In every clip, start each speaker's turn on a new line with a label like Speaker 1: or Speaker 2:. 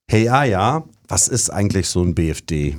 Speaker 1: Hey Aya, was ist eigentlich so ein BFD?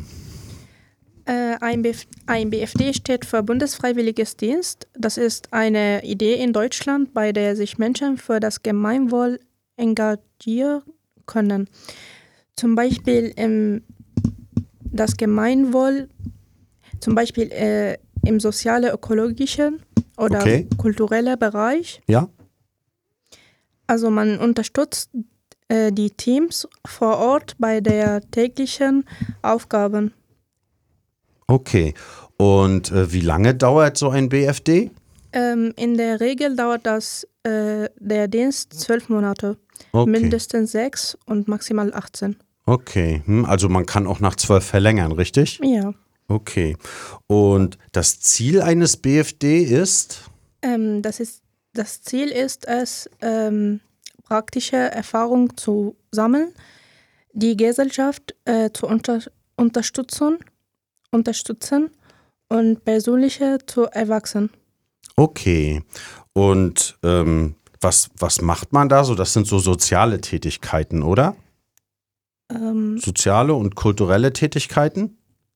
Speaker 2: Ein BFD steht für Bundesfreiwilliges Dienst. Das ist eine Idee in Deutschland, bei der sich Menschen für das Gemeinwohl engagieren können. Zum Beispiel das Gemeinwohl, zum Beispiel im soziale-ökologischen oder
Speaker 1: Okay.
Speaker 2: kulturellen Bereich.
Speaker 1: Ja?
Speaker 2: Also man unterstützt die Teams vor Ort bei der täglichen Aufgaben.
Speaker 1: Okay. Und wie lange dauert so ein BFD?
Speaker 2: In der Regel dauert der Dienst 12 Monate,
Speaker 1: Okay.
Speaker 2: mindestens 6 und maximal 18.
Speaker 1: Okay. Also man kann auch nach 12 verlängern, richtig?
Speaker 2: Ja,
Speaker 1: Okay. Und das Ziel eines BFD ist?
Speaker 2: das Ziel ist es, praktische Erfahrung zu sammeln, die Gesellschaft zu unterstützen und persönliche zu erwachsen.
Speaker 1: Okay. Und was macht man da so? Das sind so soziale Tätigkeiten, oder? Soziale und kulturelle Tätigkeiten?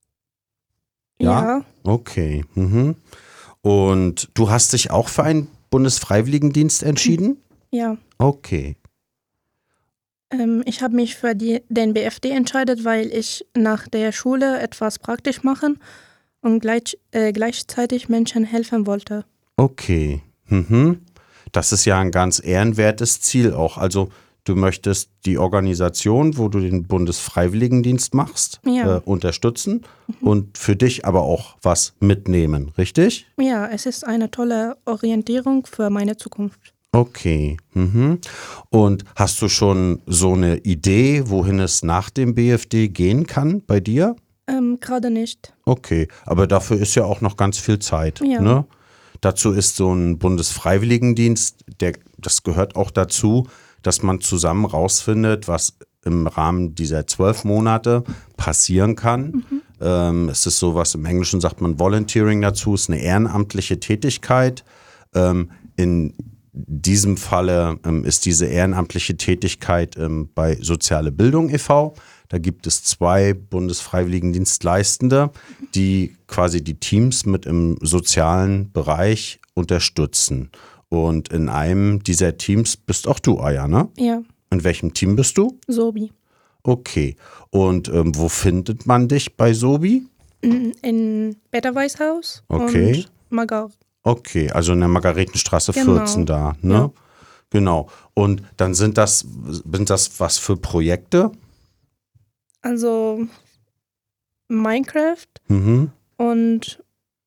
Speaker 2: Ja,
Speaker 1: Okay. Mhm. Und du hast dich auch für einen Bundesfreiwilligendienst entschieden?
Speaker 2: ja.
Speaker 1: Okay.
Speaker 2: Ich habe mich für den BFD entschieden, weil ich nach der Schule etwas praktisch machen und gleichzeitig Menschen helfen wollte.
Speaker 1: Okay. Mhm. Das ist ja ein ganz ehrenwertes Ziel auch. Also du möchtest die Organisation, wo du den Bundesfreiwilligendienst machst,
Speaker 2: Ja.
Speaker 1: unterstützen und für dich aber auch was mitnehmen, richtig?
Speaker 2: Ja, es ist eine tolle Orientierung für meine Zukunft.
Speaker 1: Okay. Mhm. Und hast du schon so eine Idee, wohin es nach dem BFD gehen kann bei dir?
Speaker 2: Gerade nicht.
Speaker 1: Okay, aber dafür ist ja auch noch ganz viel Zeit.
Speaker 2: Ja.
Speaker 1: Ne? Dazu ist so ein Bundesfreiwilligendienst, das gehört auch dazu, dass man zusammen rausfindet, was im Rahmen dieser 12 Monate passieren kann. Es ist sowas, im Englischen sagt man Volunteering dazu, ist eine ehrenamtliche Tätigkeit. In diesem Falle ist diese ehrenamtliche Tätigkeit bei Soziale Bildung e.V. Da gibt es 2 Bundesfreiwilligendienstleistende, die quasi die Teams mit im sozialen Bereich unterstützen. Und in einem dieser Teams bist auch du, Aya, ne?
Speaker 2: Ja,
Speaker 1: In welchem Team bist du?
Speaker 2: Sobi.
Speaker 1: Okay. Und wo findet man dich bei Sobi?
Speaker 2: In Bäderweißhaus
Speaker 1: Okay.
Speaker 2: und Magar.
Speaker 1: Okay, also in der Margaretenstraße
Speaker 2: Genau.
Speaker 1: 14 da, ne?
Speaker 2: Ja.
Speaker 1: Genau. Und dann sind das was für Projekte?
Speaker 2: Also Minecraft
Speaker 1: Mhm.
Speaker 2: und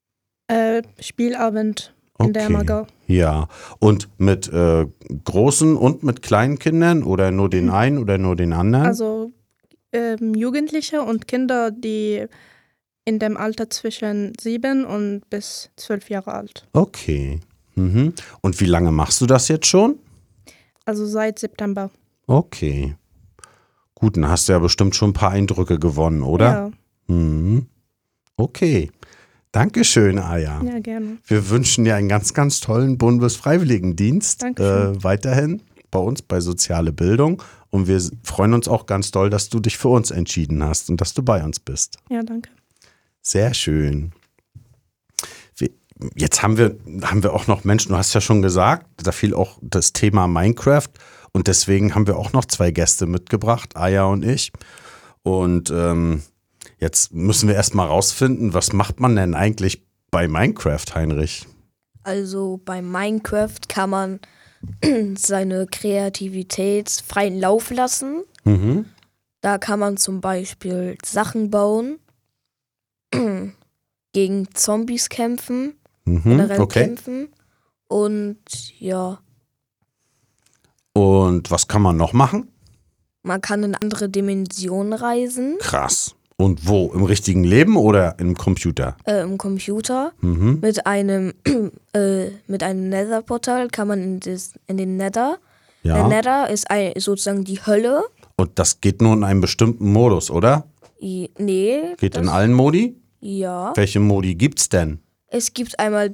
Speaker 2: Spielabend in der Magar.
Speaker 1: Ja. Und mit großen und mit kleinen Kindern oder nur den einen oder nur den anderen?
Speaker 2: Also Jugendliche und Kinder, die in dem Alter zwischen 7 und bis 12 Jahre alt.
Speaker 1: Okay. Mhm. Und wie lange machst du das jetzt schon?
Speaker 2: Also seit September.
Speaker 1: Okay. Gut, dann hast du ja bestimmt schon ein paar Eindrücke gewonnen, oder?
Speaker 2: Ja,
Speaker 1: Mhm. Okay. Dankeschön, Aya.
Speaker 2: ja, gerne.
Speaker 1: Wir wünschen dir einen ganz, ganz tollen Bundesfreiwilligendienst
Speaker 2: Dankeschön.
Speaker 1: weiterhin bei uns bei Soziale Bildung. Und wir freuen uns auch ganz doll, dass du dich für uns entschieden hast und dass du bei uns bist.
Speaker 2: Ja, danke.
Speaker 1: Sehr schön. Jetzt haben wir auch noch Menschen, du hast ja schon gesagt, da fiel auch das Thema Minecraft und deswegen haben wir auch noch 2 Gäste mitgebracht, Aya und ich. Und jetzt müssen wir erstmal rausfinden, was macht man denn eigentlich bei Minecraft, Heinrich?
Speaker 3: Also bei Minecraft kann man seine Kreativität freien Lauf lassen.
Speaker 1: Mhm.
Speaker 3: Da kann man zum Beispiel Sachen bauen, gegen Zombies kämpfen, generell
Speaker 1: Okay.
Speaker 3: kämpfen und ja,
Speaker 1: Und was kann man noch machen?
Speaker 3: man kann in andere Dimensionen reisen,
Speaker 1: Krass. Und wo? Im richtigen Leben oder im Computer?
Speaker 3: im Computer.
Speaker 1: Mhm.
Speaker 3: Mit einem Nether-Portal kann man in den Nether. Der
Speaker 1: Ja.
Speaker 3: Nether ist sozusagen die Hölle.
Speaker 1: Und das geht nur in einem bestimmten Modus, oder?
Speaker 3: Nee.
Speaker 1: Geht in allen Modi?
Speaker 3: Ja.
Speaker 1: Welche Modi gibt's denn?
Speaker 3: Es gibt einmal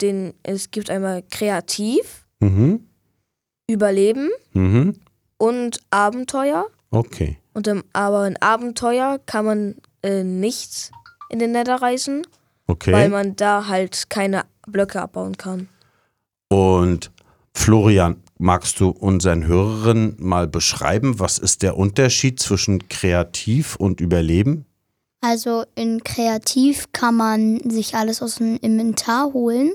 Speaker 3: kreativ,
Speaker 1: Mhm.
Speaker 3: Überleben
Speaker 1: Mhm.
Speaker 3: und Abenteuer.
Speaker 1: Okay.
Speaker 3: Aber in Abenteuer kann man nicht in den Nether reisen,
Speaker 1: Okay.
Speaker 3: weil man da halt keine Blöcke abbauen kann.
Speaker 1: Und Florian, magst du unseren Hörerinnen mal beschreiben, was ist der Unterschied zwischen kreativ und Überleben?
Speaker 4: Also in Kreativ kann man sich alles aus dem Inventar holen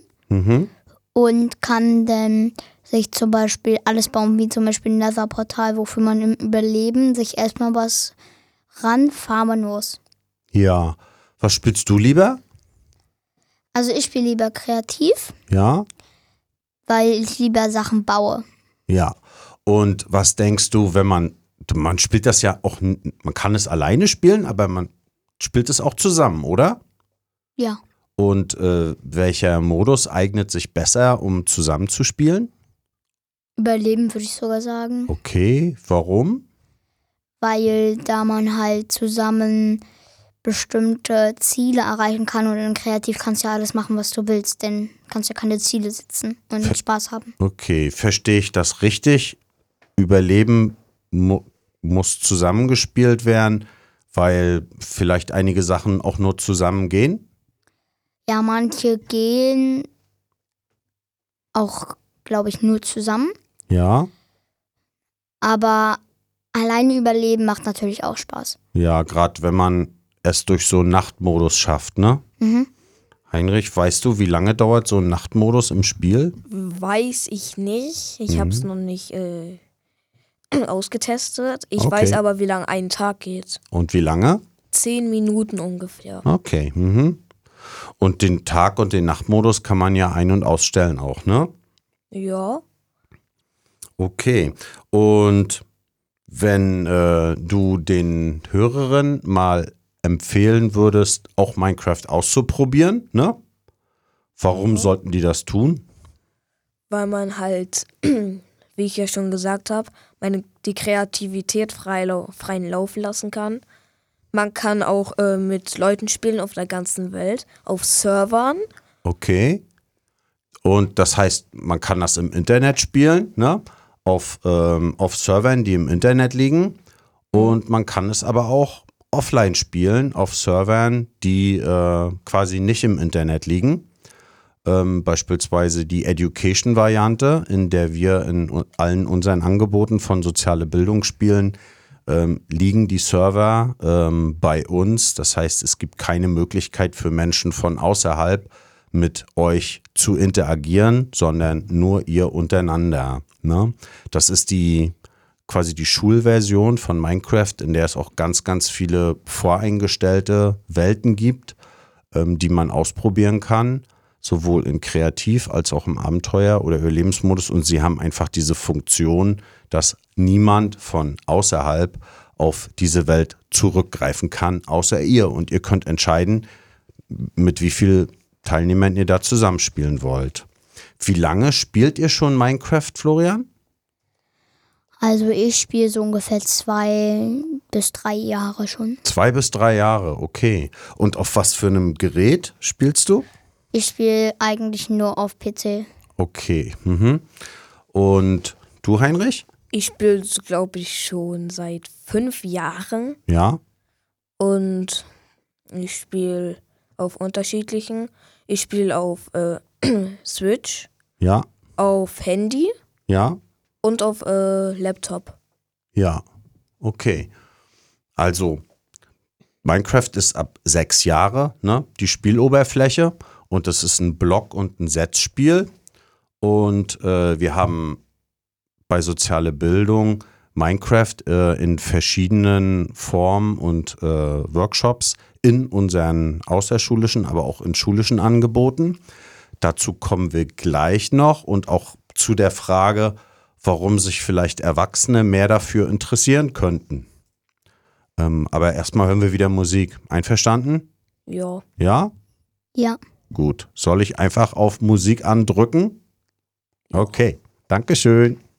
Speaker 4: und kann dann sich zum Beispiel alles bauen, wie zum Beispiel ein Nether-Portal, wofür man im Überleben sich erstmal was ranfarmen muss.
Speaker 1: Ja. Was spielst du lieber?
Speaker 4: Also ich spiele lieber kreativ,
Speaker 1: Ja?
Speaker 4: weil ich lieber Sachen baue.
Speaker 1: Ja. Und was denkst du, wenn man spielt das ja auch, man kann es alleine spielen, aber man spielt es auch zusammen, oder?
Speaker 4: Ja.
Speaker 1: Und welcher Modus eignet sich besser, um zusammen zu spielen?
Speaker 4: Überleben würde ich sogar sagen,
Speaker 1: Okay, warum?
Speaker 4: weil da man halt zusammen bestimmte Ziele erreichen kann und in Kreativ kannst du ja alles machen, was du willst, denn kannst ja keine Ziele setzen und Spaß haben.
Speaker 1: Okay, verstehe ich das richtig? Überleben muss zusammengespielt werden, weil vielleicht einige Sachen auch nur zusammen gehen?
Speaker 4: Ja, manche gehen auch, glaube ich, nur zusammen,
Speaker 1: Ja.
Speaker 4: aber alleine überleben macht natürlich auch Spaß.
Speaker 1: Ja, gerade wenn man es durch so einen Nachtmodus schafft, ne?
Speaker 4: Mhm.
Speaker 1: Heinrich, weißt du, wie lange dauert so ein Nachtmodus im Spiel?
Speaker 3: Weiß ich nicht. Ich habe es noch nicht ausgetestet. Ich
Speaker 1: Okay.
Speaker 3: weiß aber, wie lange ein Tag geht.
Speaker 1: Und wie lange?
Speaker 3: 10 Minuten ungefähr.
Speaker 1: Okay. Und den Tag- und den Nachtmodus kann man ja ein- und ausstellen auch, ne?
Speaker 3: Ja.
Speaker 1: Okay. Und wenn du den Hörerinnen mal empfehlen würdest, auch Minecraft auszuprobieren, ne? Warum sollten die das tun?
Speaker 3: Weil man halt, wie ich ja schon gesagt habe, die Kreativität freien Lauf lassen kann. Man kann auch mit Leuten spielen auf der ganzen Welt, auf Servern.
Speaker 1: Okay. Und das heißt, man kann das im Internet spielen, ne? Auf Servern, die im Internet liegen. Und man kann es aber auch offline spielen, auf Servern, die quasi nicht im Internet liegen. Beispielsweise die Education-Variante, in der wir in allen unseren Angeboten von soziale Bildung spielen, liegen die Server bei uns. Das heißt, es gibt keine Möglichkeit für Menschen von außerhalb mit euch zu interagieren, sondern nur ihr untereinander. Ne? Das ist quasi die Schulversion von Minecraft, in der es auch ganz, ganz viele voreingestellte Welten gibt, die man ausprobieren kann, sowohl in Kreativ als auch im Abenteuer- oder Überlebensmodus. Und sie haben einfach diese Funktion, dass niemand von außerhalb auf diese Welt zurückgreifen kann, außer ihr. Und ihr könnt entscheiden, mit wie vielen Teilnehmern ihr da zusammenspielen wollt. Wie lange spielt ihr schon Minecraft, Florian?
Speaker 4: Also ich spiele so ungefähr 2 bis 3 Jahre schon.
Speaker 1: 2 bis 3 Jahre, okay. Und auf was für einem Gerät spielst du?
Speaker 4: Ich spiele eigentlich nur auf PC.
Speaker 1: Okay. Und du, Heinrich?
Speaker 3: Ich spiele, glaube ich, schon seit 5 Jahren.
Speaker 1: Ja.
Speaker 3: Und ich spiele auf unterschiedlichen. Ich spiele auf Switch,
Speaker 1: Ja.
Speaker 3: auf Handy
Speaker 1: Ja.
Speaker 3: und auf Laptop.
Speaker 1: Ja. Okay. Also, Minecraft ist ab 6 Jahre, ne, die Spieloberfläche. Und das ist ein Block- und ein Setzspiel. Und wir haben bei Soziale Bildung Minecraft in verschiedenen Formen und Workshops in unseren außerschulischen, aber auch in schulischen Angeboten. Dazu kommen wir gleich noch und auch zu der Frage, warum sich vielleicht Erwachsene mehr dafür interessieren könnten. Aber erstmal hören wir wieder Musik. Einverstanden?
Speaker 3: Ja.
Speaker 1: Ja?
Speaker 4: Ja.
Speaker 1: Gut. Soll ich einfach auf Musik andrücken? Okay. Dankeschön.